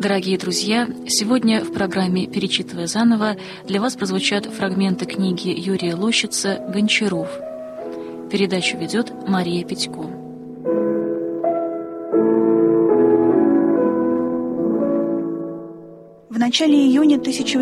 Дорогие друзья, сегодня в программе «Перечитывая заново» для вас прозвучат фрагменты книги Юрия Лощица «Гончаров». Передачу ведет Мария Петько. В начале июня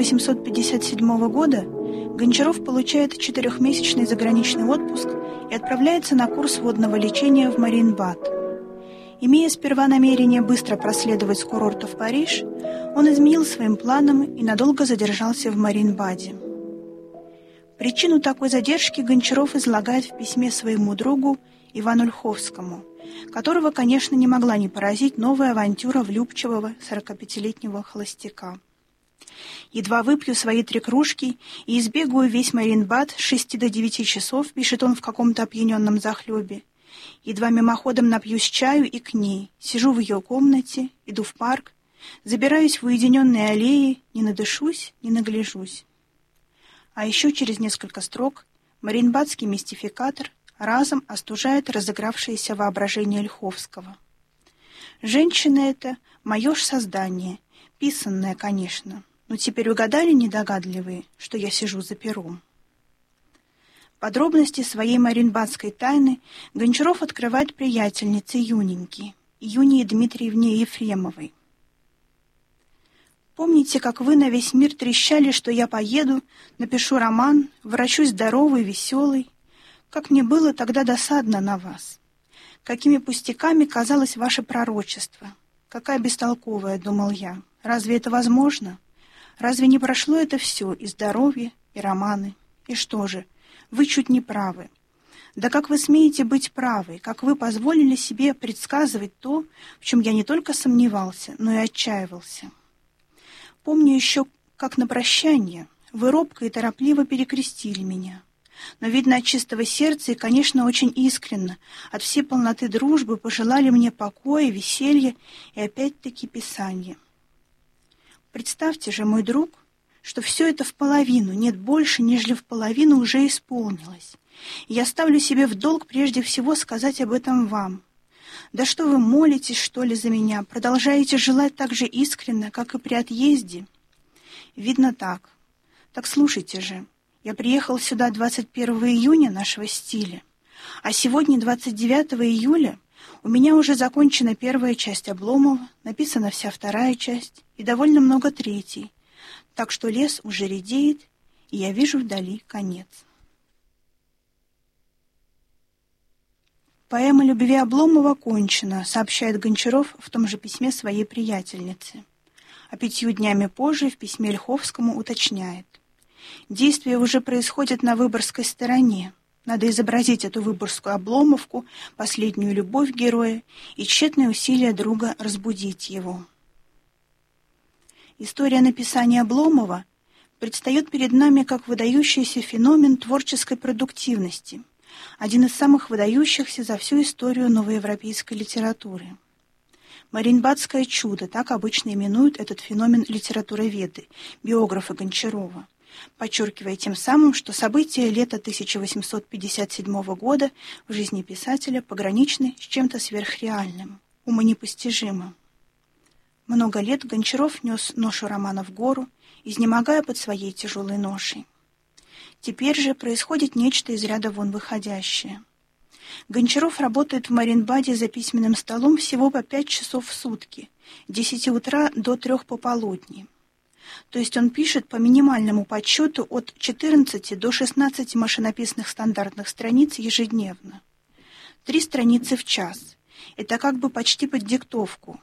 1857 года Гончаров получает 4-месячный заграничный отпуск и отправляется на курс водного лечения в Мариенбад. Имея сперва намерение быстро проследовать с курорта в Париж, он изменил своим планам и надолго задержался в Мариенбаде. Причину такой задержки Гончаров излагает в письме своему другу Ивану Льховскому, которого, конечно, не могла не поразить новая авантюра влюбчивого 45-летнего холостяка. «Едва выпью свои 3 кружки и избегаю весь Мариенбад с 6 до 9 часов», пишет он в каком-то опьяненном захлебе. «Едва мимоходом напьюсь чаю и к ней, сижу в ее комнате, иду в парк, забираюсь в уединенные аллеи, не надышусь, не нагляжусь». А еще через несколько строк мариенбадский мистификатор разом остужает разыгравшееся воображение Льховского. «Женщина эта — мое ж создание, писанное, конечно, но теперь угадали недогадливые, что я сижу за пером». Подробности своей мариенбадской тайны Гончаров открывает приятельнице Юненьки, Юнии Дмитриевне Ефремовой. «Помните, как вы на весь мир трещали, что я поеду, напишу роман, врачусь здоровый, веселый? Как мне было тогда досадно на вас! Какими пустяками казалось ваше пророчество! Какая бестолковая, думал я! Разве это возможно? Разве не прошло это все, и здоровье, и романы? И что же? Вы чуть не правы. Да как вы смеете быть правы, как вы позволили себе предсказывать то, в чем я не только сомневался, но и отчаивался? Помню еще, как на прощание вы робко и торопливо перекрестили меня. Но, видно, от чистого сердца и, конечно, очень искренно, от всей полноты дружбы пожелали мне покоя, веселья и опять-таки писания. Представьте же, мой друг, что все это в половину, нет больше, нежели в половину уже исполнилось. И я ставлю себе в долг прежде всего сказать об этом вам. Да что вы молитесь, что ли, за меня, продолжаете желать так же искренно, как и при отъезде? Видно так. Так слушайте же, я приехал сюда 21 июня нашего стиля, а сегодня, 29 июля, у меня уже закончена первая часть Обломова, написана вся вторая часть и довольно много третьей, так что лес уже редеет, и я вижу вдали конец. Поэма любви Обломова кончена, сообщает Гончаров в том же письме своей приятельнице. А 5 днями позже в письме Льховскому уточняет. Действие уже происходит на Выборгской стороне. Надо изобразить эту выборгскую Обломовку, последнюю любовь героя и тщетные усилия друга разбудить его. История написания Обломова предстает перед нами как выдающийся феномен творческой продуктивности, один из самых выдающихся за всю историю новоевропейской литературы. «Мариенбадское чудо» — так обычно именуют этот феномен литературоведы, биографы Гончарова, подчеркивая тем самым, что события лета 1857 года в жизни писателя пограничны с чем-то сверхреальным, умонепостижимым. Много лет Гончаров нес ношу романа в гору, изнемогая под своей тяжелой ношей. Теперь же происходит нечто из ряда вон выходящее. Гончаров работает в Мариенбаде за письменным столом всего по 5 часов в сутки, с 10 утра до 3 пополудни. То есть он пишет по минимальному подсчету от 14 до 16 машинописных стандартных страниц ежедневно. 3 страницы в час. Это как бы почти под диктовку.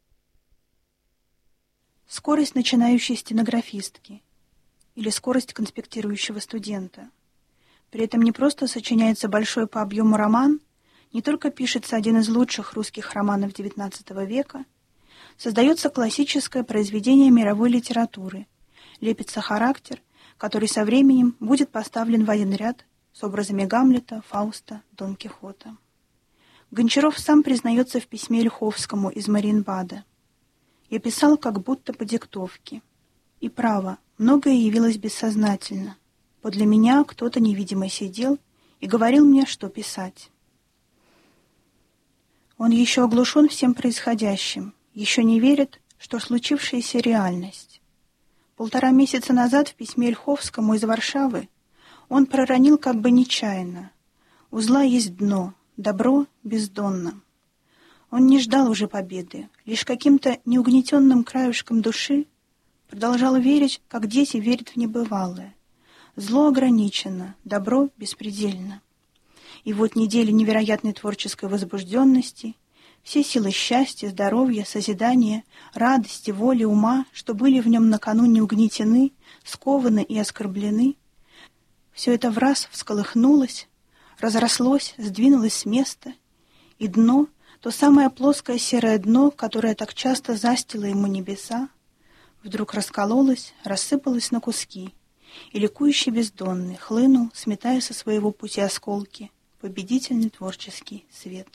Скорость начинающей стенографистки или скорость конспектирующего студента. При этом не просто сочиняется большой по объему роман, не только пишется один из лучших русских романов XIX века, создается классическое произведение мировой литературы, лепится характер, который со временем будет поставлен в один ряд с образами Гамлета, Фауста, Дон Кихота. Гончаров сам признается в письме Льховскому из Мариенбада. «Я писал как будто по диктовке. И право, многое явилось бессознательно. Подле меня кто-то невидимый сидел и говорил мне, что писать». Он еще оглушен всем происходящим, еще не верит, что случившаяся реальность. 1,5 месяца назад в письме Ольховскому из Варшавы он проронил как бы нечаянно: «У зла есть дно, добро бездонно». Он не ждал уже победы, лишь каким-то неугнетенным краюшком души продолжал верить, как дети верят в небывалое. Зло ограничено, добро беспредельно. И вот недели невероятной творческой возбужденности, все силы счастья, здоровья, созидания, радости, воли, ума, что были в нем накануне угнетены, скованы и оскорблены, все это враз всколыхнулось, разрослось, сдвинулось с места, и дно, то самое плоское серое дно, которое так часто застило ему небеса, вдруг раскололось, рассыпалось на куски, и ликующий бездонный хлынул, сметая со своего пути осколки, победительный творческий свет.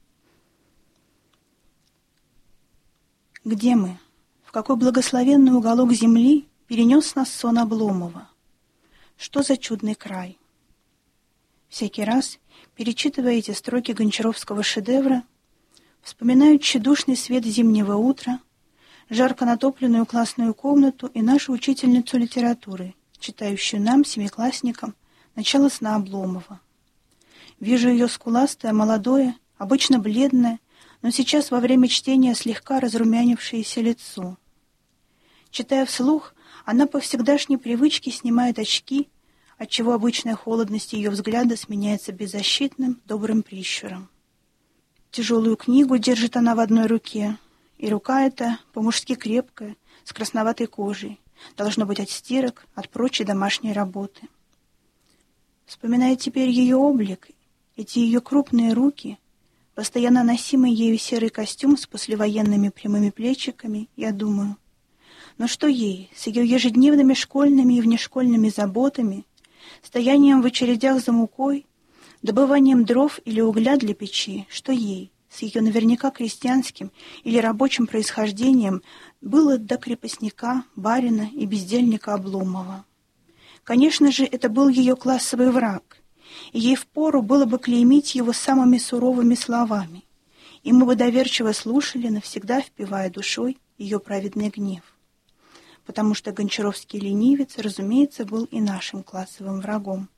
Где мы? В какой благословенный уголок земли перенес нас сон Обломова? Что за чудный край? Всякий раз, перечитывая эти строки гончаровского шедевра, вспоминаю тщедушный свет зимнего утра, жарко натопленную классную комнату и нашу учительницу литературы, читающую нам, семиклассникам, начало сна Обломова. Вижу ее скуластое, молодое, обычно бледное, но сейчас во время чтения слегка разрумянившееся лицо. Читая вслух, она по всегдашней привычке снимает очки, отчего обычная холодность ее взгляда сменяется беззащитным, добрым прищуром. Тяжелую книгу держит она в одной руке, и рука эта по-мужски крепкая, с красноватой кожей, должно быть от стирок, от прочей домашней работы. Вспоминая теперь ее облик, эти ее крупные руки, постоянно носимый ею серый костюм с послевоенными прямыми плечиками, я думаю, но что ей, с ее ежедневными школьными и внешкольными заботами, стоянием в очередях за мукой, добыванием дров или угля для печи, что ей, с ее наверняка крестьянским или рабочим происхождением, было до крепостника, барина и бездельника Обломова? Конечно же, это был ее классовый враг, и ей впору было бы клеймить его самыми суровыми словами, и мы бы доверчиво слушали, навсегда впивая душой ее праведный гнев. Потому что гончаровский ленивец, разумеется, был и нашим классовым врагом.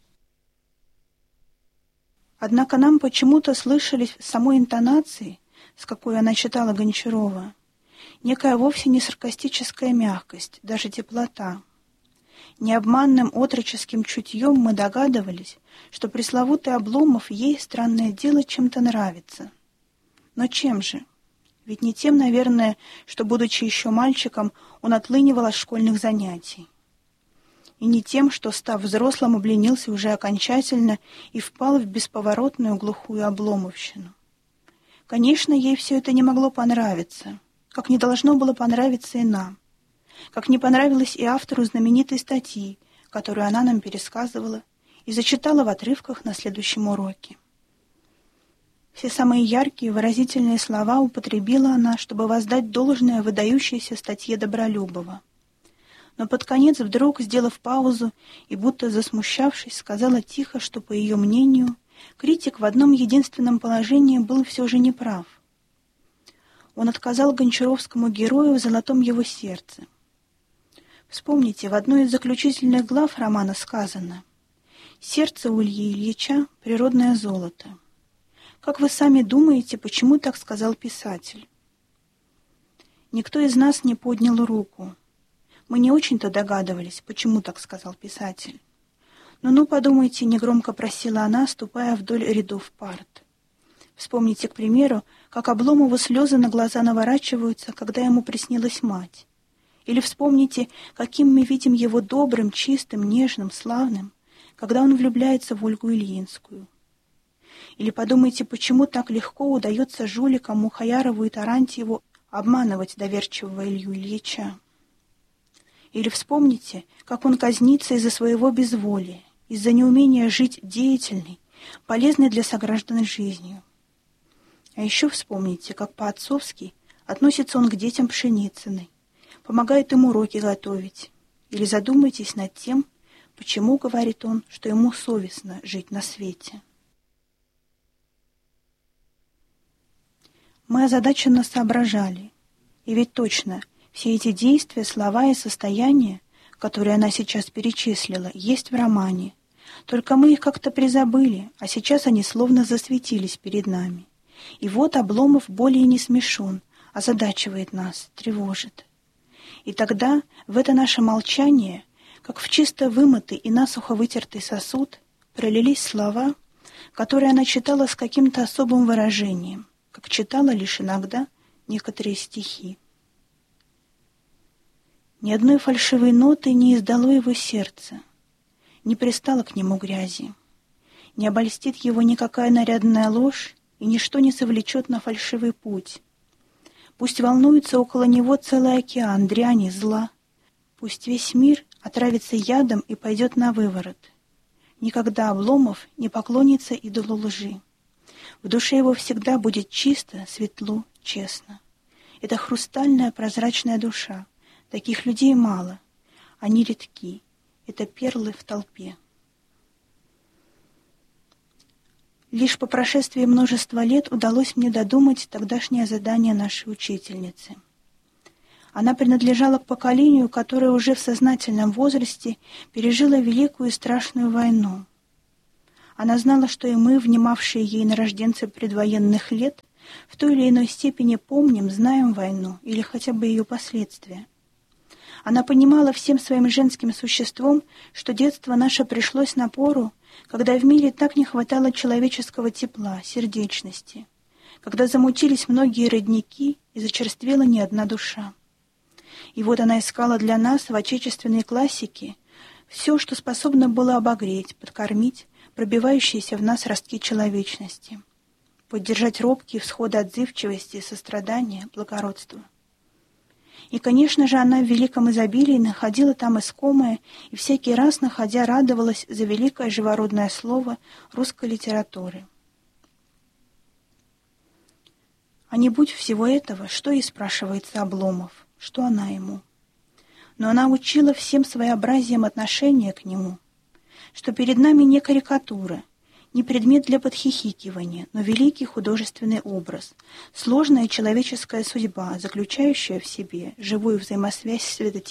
Однако нам почему-то слышались в самой интонации, с какой она читала Гончарова, некая вовсе не саркастическая мягкость, даже теплота. Необманным отроческим чутьем мы догадывались, что пресловутый Обломов ей, странное дело, чем-то нравится. Но чем же? Ведь не тем, наверное, что, будучи еще мальчиком, он отлынивал от школьных занятий. И не тем, что, став взрослым, обленился уже окончательно и впал в бесповоротную глухую обломовщину. Конечно, ей все это не могло понравиться, как не должно было понравиться и нам, как не понравилось и автору знаменитой статьи, которую она нам пересказывала и зачитала в отрывках на следующем уроке. Все самые яркие, выразительные слова употребила она, чтобы воздать должное выдающейся статье Добролюбова. Но под конец вдруг, сделав паузу и будто засмущавшись, сказала тихо, что, по ее мнению, критик в одном единственном положении был все же неправ. Он отказал гончаровскому герою в золотом его сердце. Вспомните, в одной из заключительных глав романа сказано: «Сердце у Ильи Ильича — природное золото». Как вы сами думаете, почему так сказал писатель? Никто из нас не поднял руку. Мы не очень-то догадывались, почему так сказал писатель. «Ну, подумайте», — негромко просила она, ступая вдоль рядов парт. Вспомните, к примеру, как Обломову слезы на глаза наворачиваются, когда ему приснилась мать. Или вспомните, каким мы видим его добрым, чистым, нежным, славным, когда он влюбляется в Ольгу Ильинскую. Или подумайте, почему так легко удается жуликам Мухаярову и Тарантьеву обманывать доверчивого Илью Ильича. Или вспомните, как он казнится из-за своего безволия, из-за неумения жить деятельной, полезной для сограждан жизнью. А еще вспомните, как по-отцовски относится он к детям Пшеницыной, помогает им уроки готовить. Или задумайтесь над тем, почему, говорит он, что ему совестно жить на свете. Мы озадаченно соображали. И ведь точно, Все эти действия, слова и состояния, которые она сейчас перечислила, есть в романе. Только мы их как-то призабыли, а сейчас они словно засветились перед нами. И вот Обломов более не смешон, озадачивает нас, тревожит. И тогда в это наше молчание, как в чисто вымытый и насухо вытертый сосуд, пролились слова, которые она читала с каким-то особым выражением, как читала лишь иногда некоторые стихи. Ни одной фальшивой ноты не издало его сердце, не пристало к нему грязи, не обольстит его никакая нарядная ложь, и ничто не совлечет на фальшивый путь. Пусть волнуется около него целый океан дряни, зла, пусть весь мир отравится ядом и пойдет на выворот. Никогда Обломов не поклонится идолу лжи. В душе его всегда будет чисто, светло, честно. Это хрустальная прозрачная душа. Таких людей мало. Они редки. Это перлы в толпе. Лишь по прошествии множества лет удалось мне додумать тогдашнее задание нашей учительницы. Она принадлежала к поколению, которое уже в сознательном возрасте пережило великую и страшную войну. Она знала, что и мы, внимавшие ей нарожденцы предвоенных лет, в той или иной степени помним, знаем войну или хотя бы ее последствия. Она понимала всем своим женским существом, что детство наше пришлось на пору, когда в мире так не хватало человеческого тепла, сердечности, когда замутились многие родники и зачерствела не одна душа. И вот она искала для нас в отечественной классике все, что способно было обогреть, подкормить пробивающиеся в нас ростки человечности, поддержать робкие всходы отзывчивости, сострадания, благородства. И, конечно же, она в великом изобилии находила там искомое, и всякий раз, находя, радовалась за великое живородное слово русской литературы. А не будь всего этого, что и спрашивается Обломов, что она ему? Но она учила всем своеобразием отношения к нему, что перед нами не карикатура, не предмет для подхихикивания, но великий художественный образ, сложная человеческая судьба, заключающая в себе живую взаимосвязь с